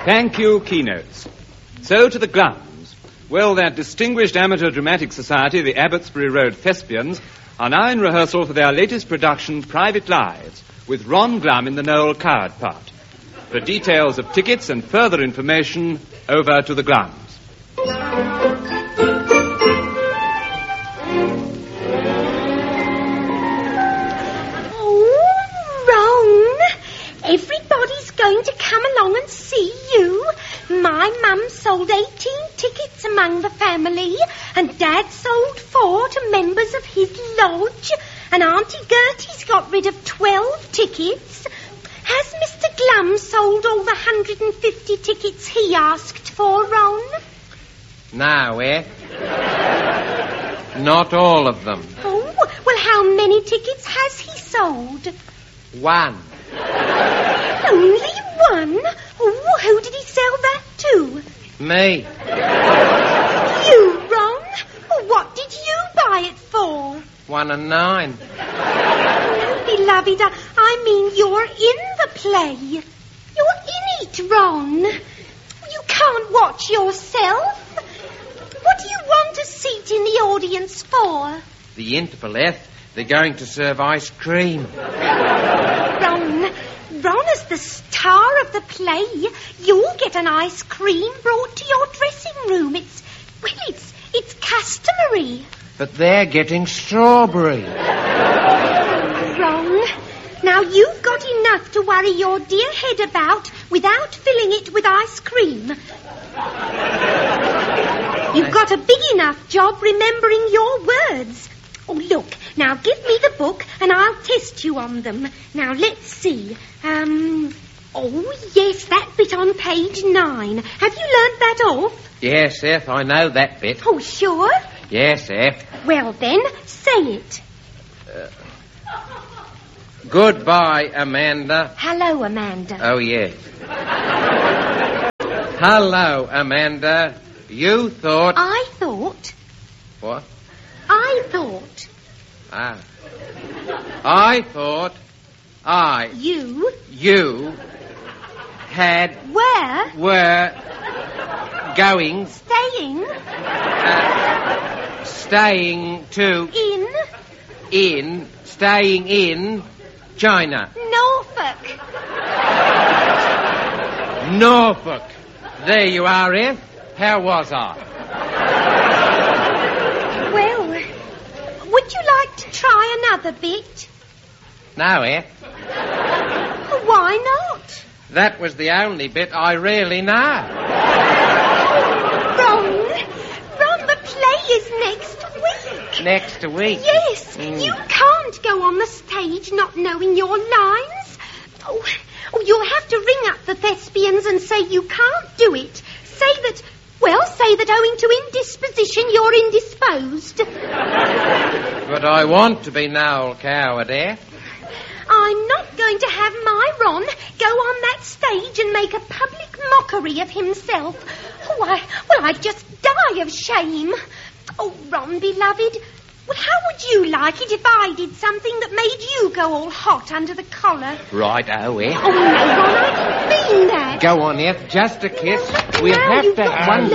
Thank you, Keynotes. So to the Glums. Well, that distinguished amateur dramatic society, the Abbotsbury Road Thespians, are now in rehearsal for their latest production, Private Lives, with Ron Glum in the Noel Coward part. For details of tickets and further information, over to the Glums. Everybody's going to come along and see you. My mum sold 18 tickets among the family, and Dad sold 4 to members of his lodge, and Auntie Gertie's got rid of 12 tickets. Has Mr. Glum sold all the 150 tickets he asked for, Ron? No, not all of them. Oh, well, how many tickets has he sold? 1. Only 1? Oh, who did he sell that to? Me. You, Ron? Well, what did you buy it for? 1 and 9. No, beloved, I mean you're in the play. You're in it, Ron. You can't watch yourself. What do you want a seat in the audience for? The interval, Eth. They're going to serve ice cream. Ron, as the star of the play, you'll get an ice cream brought to your dressing room. It's customary. But they're getting strawberry. Ron, now you've got enough to worry your dear head about without filling it with ice cream. You've got a big enough job remembering your words. Oh, look, now give me the book and I'll test you on them. Now, let's see. Oh, yes, that bit on page 9. Have you learnt that off? Yes, Eth, I know that bit. Oh, sure? Yes, Eth. Well, then, say it. Goodbye, Amanda. Hello, Amanda. Oh, yes. Hello, Amanda. You thought... I thought... What? I thought... Ah. I thought You... You... had... Were... going... Staying... staying to... Staying in... China. Norfolk. There you are, Eth. How was I? Well, would you like to try another bit? No, Eth. Why not? That was the only bit I really know. Ron, the play is next week. Next week? Yes, you can't go on the stage not knowing your lines. Oh, you'll have to ring up the Thespians and say you can't do it. Say that owing to indisposition you're indisposed. But I want to be Noel Coward, Eth. I'm not going to have my Ron go on that stage and make a public mockery of himself. I'd just die of shame. Oh, Ron, beloved, well, how would you like it if I did something that made you go all hot under the collar? Right-o, Eth. Oh, no, Ron, I didn't mean that. Go on, Eth, just a kiss. We'll Now have you've to... got One...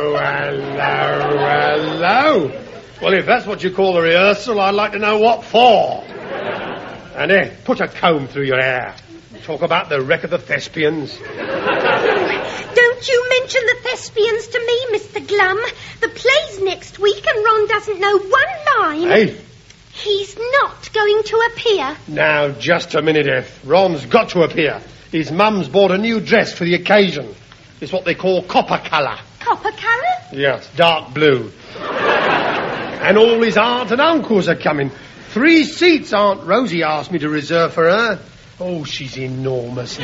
Hello. Well, if that's what you call a rehearsal, I'd like to know what for. And put a comb through your hair. Talk about the wreck of the Thespians. Don't you mention the Thespians to me, Mr. Glum. The play's next week and Ron doesn't know one line. Hey? He's not going to appear. Now, just a minute, Eth. Ron's got to appear. His mum's bought a new dress for the occasion. It's what they call copper colour. Copper colour? Yes, dark blue. And all his aunts and uncles are coming. 3 seats Aunt Rosie asked me to reserve for her. Oh, she's enormous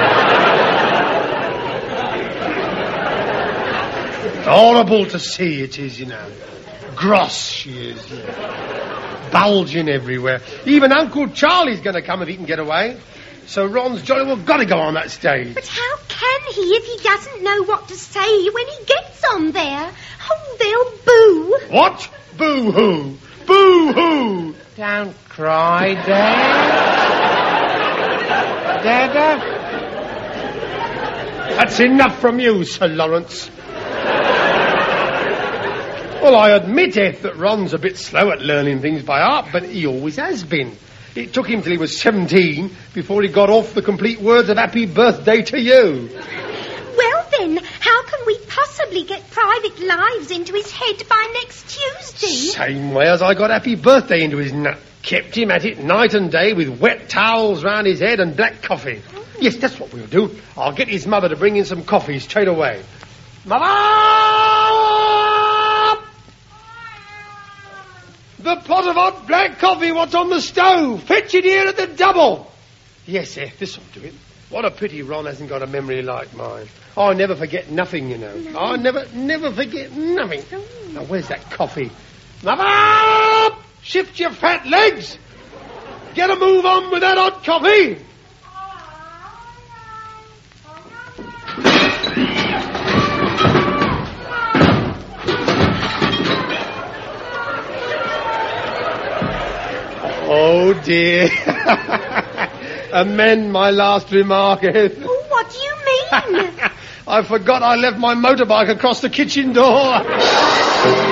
now. Horrible to see it is, you know. Gross she is, bulging everywhere. Even Uncle Charlie's going to come if he can get away. So Ron's jolly well got to go on that stage. But how can he if he doesn't know what to say when he gets on there? Oh, they'll boo. What? Boo-hoo. Boo-hoo. Don't cry, Dad. Dada. That's enough from you, Sir Lawrence. Well, I admit, Eth, that Ron's a bit slow at learning things by heart, but he always has been. It took him till he was 17 before he got off the complete words of happy birthday to you. Well, then, how can we possibly get private lives into his head by next Tuesday? Same way as I got happy birthday into his nut. Kept him at it night and day with wet towels round his head and black coffee. Yes, that's what we'll do. I'll get his mother to bring in some coffee straight away. Mother! The pot of hot black coffee, what's on the stove? Fetch it here at the double. Yes, this'll do it. What a pity Ron hasn't got a memory like mine. I never forget nothing, you know. No. I never forget nothing. Now, where's that coffee? Mother! Shift your fat legs. Get a move on with that hot coffee. Oh, dear. Amend my last remark, Eth. Oh, what do you mean? I forgot I left my motorbike across the kitchen door.